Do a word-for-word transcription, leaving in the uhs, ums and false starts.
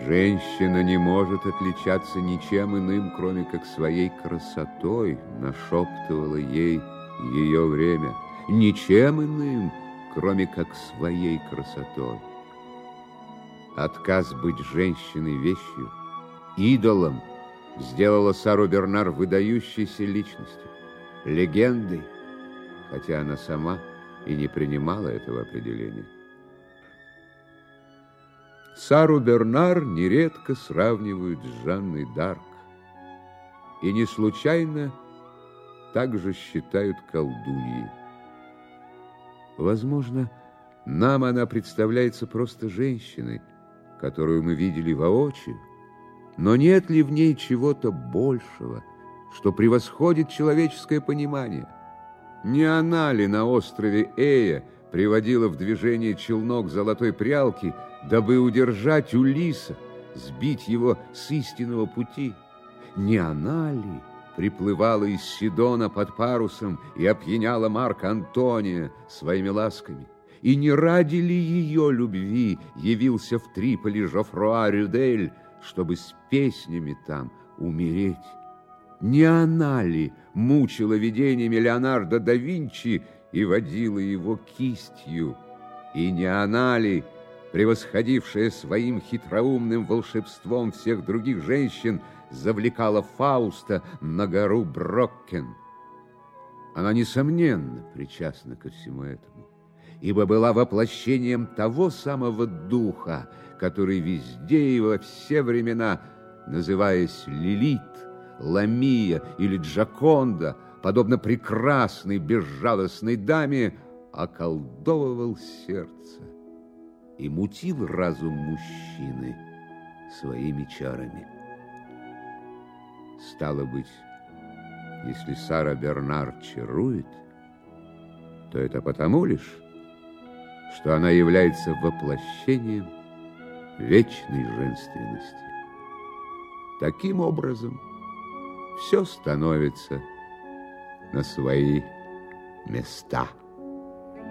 Женщина не может отличаться ничем иным, кроме как своей красотой, нашептывало ей ее время. Ничем иным, кроме как своей красотой. Отказ быть женщиной вещью, идолом, сделала Сару Бернар выдающейся личностью, легендой, хотя она сама и не принимала этого определения. Сару Бернар нередко сравнивают с Жанной д'Арк, и не случайно также считают колдуньей. Возможно, нам она представляется просто женщиной, которую мы видели воочию, но нет ли в ней чего-то большего, что превосходит человеческое понимание? Не она ли на острове Эя приводила в движение челнок золотой прялки, дабы удержать Улисса, сбить его с истинного пути? Не она ли приплывала из Сидона под парусом и опьяняла Марка Антония своими ласками? И не ради ли ее любви явился в Триполи Жофруа Рюдель, чтобы с песнями там умереть? Не она ли мучила видениями Леонардо да Винчи и водила его кистью? И не она ли, превосходившая своим хитроумным волшебством всех других женщин, завлекала Фауста на гору Броккен? Она, несомненно, причастна ко всему этому, ибо была воплощением того самого духа, который везде и во все времена, называясь Лилит, Ламия или Джаконда, подобно прекрасной безжалостной даме, околдовывал сердце и мутил разум мужчины своими чарами. Стало быть, если Сара Бернар чарует, то это потому лишь, что она является воплощением вечной женственности. Таким образом, все становится на свои места.